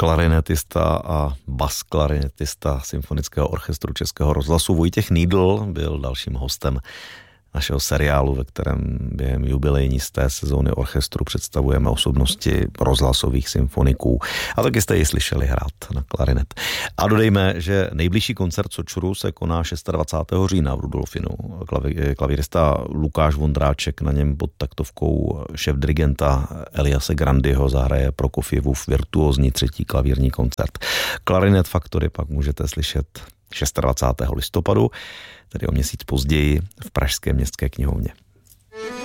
klarinetista a basklarinetista Symfonického orchestru Českého rozhlasu Vojtěch Nýdl byl dalším hostem našeho seriálu, ve kterém během jubilejní z té sezóny orchestru představujeme osobnosti rozhlasových symfoniků. A taky jste ji slyšeli hrát na klarinet. A dodejme, že nejbližší koncert Sočuru se koná 26. října v Rudolfinu. Klavírista Lukáš Vondráček na něm pod taktovkou šéfdirigenta Eliase Grandyho zahraje Prokofjevův virtuózní 3. klavírní koncert. Klarinet Faktory pak můžete slyšet 26. listopadu, tedy o měsíc později v Pražské městské knihovně.